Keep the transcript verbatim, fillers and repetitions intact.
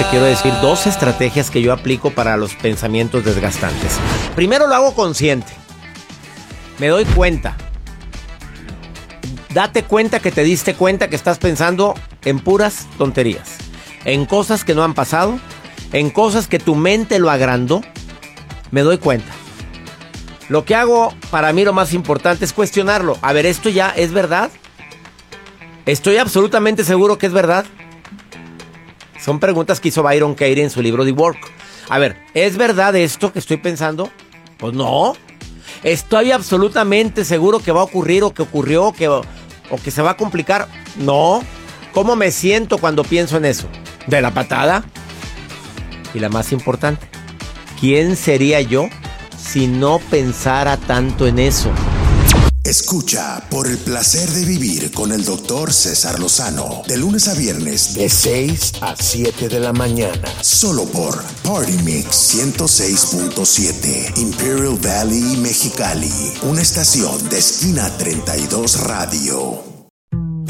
te quiero decir dos estrategias que yo aplico para los pensamientos desgastantes. Primero, lo hago consciente. Me doy cuenta. Date cuenta que te diste cuenta que estás pensando en puras tonterías, en cosas que no han pasado, en cosas que tu mente lo agrandó. Me doy cuenta. Lo que hago, para mí lo más importante es cuestionarlo. A ver, ¿esto ya es verdad? ¿Estoy absolutamente seguro que es verdad? Son preguntas que hizo Byron Katie en su libro The Work. A ver, ¿es verdad esto que estoy pensando? Pues no. ¿Estoy absolutamente seguro que va a ocurrir o que ocurrió que, o que se va a complicar? No. ¿Cómo me siento cuando pienso en eso? ¿De la patada? Y la más importante, ¿quién sería yo si no pensara tanto en eso? Escucha Por el Placer de Vivir con el doctor César Lozano, de lunes a viernes, de seis a siete de la mañana, solo por Party Mix ciento seis punto siete, Imperial Valley, Mexicali, una estación de Esquina treinta y dos Radio.